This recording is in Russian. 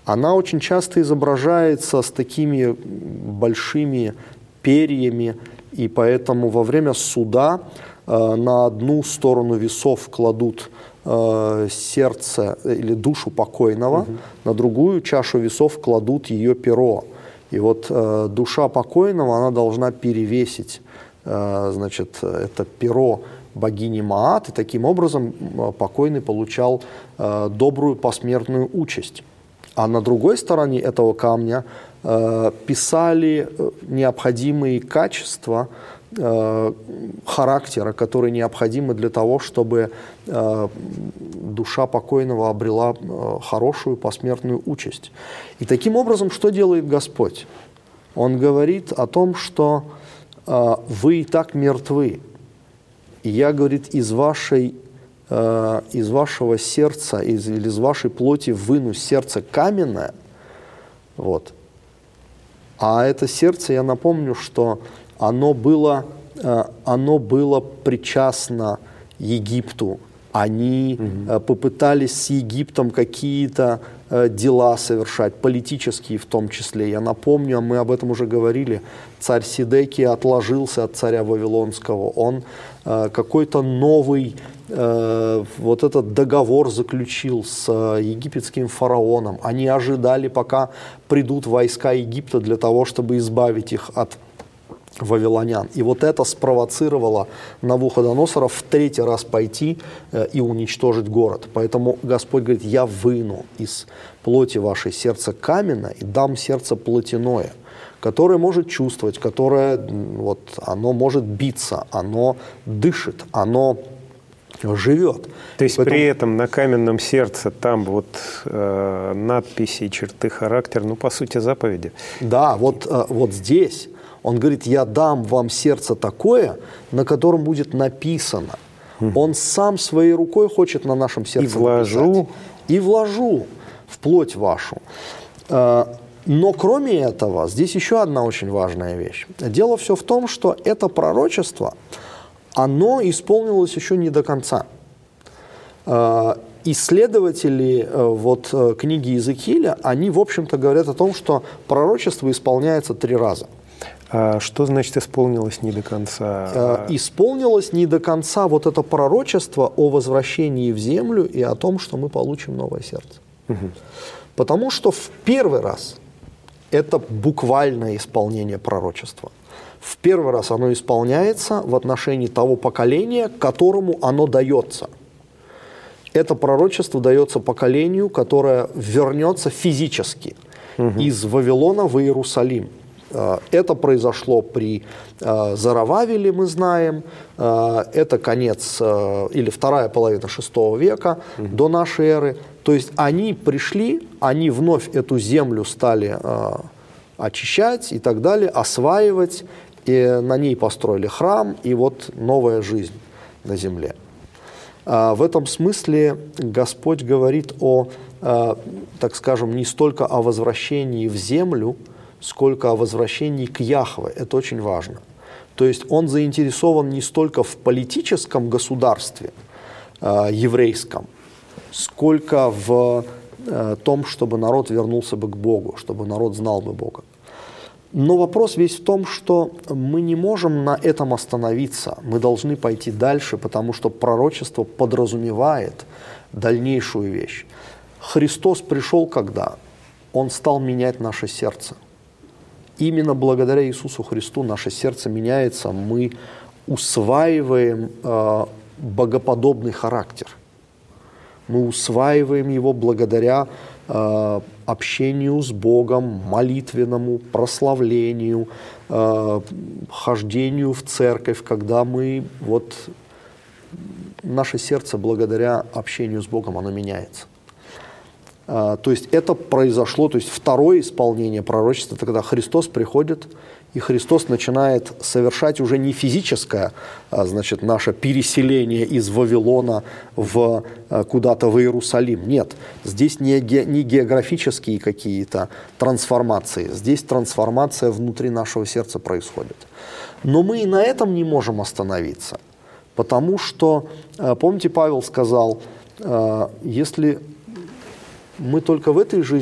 она очень часто изображается с такими большими перьями, и поэтому во время суда на одну сторону весов кладут сердце или душу покойного, на другую чашу весов кладут ее перо. И вот душа покойного, она должна перевесить, значит, это перо богини Маат, и таким образом покойный получал добрую посмертную участь. А на другой стороне этого камня писали необходимые качества характера, которые необходимы для того, чтобы душа покойного обрела хорошую посмертную участь. И таким образом, что делает Господь? Он говорит о том, что вы и так мертвы. И я, говорит, из вашего сердца или из вашей плоти выну сердце каменное. Вот. А это сердце, я напомню, что оно было причастно Египту. Они попытались с Египтом какие-то дела совершать, политические в том числе. Я напомню, мы об этом уже говорили, царь Сидекия отложился от царя Вавилонского. Он какой-то новый вот этот договор заключил с египетским фараоном. Они ожидали, пока придут войска Египта для того, чтобы избавить их от вавилонян. И вот это спровоцировало Навуходоносора в третий раз пойти и уничтожить город. Поэтому Господь говорит: я выну из плоти вашей сердце каменное и дам сердце плотяное, которое может чувствовать, которое вот, оно может биться, оно дышит, оно живет. То есть при этом на каменном сердце там вот надписи, черты характера, ну по сути заповеди. Да, вот здесь он говорит: я дам вам сердце такое, на котором будет написано. Он сам своей рукой хочет на нашем сердце написать. И вложу в плоть вашу. Но кроме этого, здесь еще одна очень важная вещь. Дело все в том, что это пророчество, оно исполнилось еще не до конца. Исследователи вот, книги Иезекииля, они, в общем-то, говорят о том, что пророчество исполняется 3 раза. А что значит исполнилось не до конца? Исполнилось не до конца вот это пророчество о возвращении в землю и о том, что мы получим новое сердце. Потому что в первый раз это буквальное исполнение пророчества. В первый раз оно исполняется в отношении того поколения, которому оно дается. Это пророчество дается поколению, которое вернется физически из Вавилона в Иерусалим. Это произошло при Зоровавеле, мы знаем. Это конец или вторая половина VI века до нашей эры. То есть они пришли, они вновь эту землю стали очищать и так далее, осваивать. И на ней построили храм, и вот новая жизнь на земле. В этом смысле Господь говорит о, так скажем, не столько о возвращении в землю, сколько о возвращении к Яхве. Это очень важно. То есть он заинтересован не столько в политическом государстве еврейском, сколько в том, чтобы народ вернулся бы к Богу, чтобы народ знал бы Бога. Но вопрос весь в том, что мы не можем на этом остановиться. Мы должны пойти дальше, потому что пророчество подразумевает дальнейшую вещь. Христос пришел когда? Он стал менять наше сердце. Именно благодаря Иисусу Христу наше сердце меняется, мы усваиваем богоподобный характер. Мы усваиваем его благодаря общению с Богом, молитвенному, прославлению, хождению в церковь, когда мы, вот, наше сердце благодаря общению с Богом, оно меняется. То есть это произошло, то есть второе исполнение пророчества, это когда Христос приходит, и Христос начинает совершать уже не физическое, значит, наше переселение из Вавилона куда-то в Иерусалим. Нет, здесь не географические какие-то трансформации, здесь трансформация внутри нашего сердца происходит. Но мы и на этом не можем остановиться, потому что, помните, Павел сказал, если мы только в этой жизни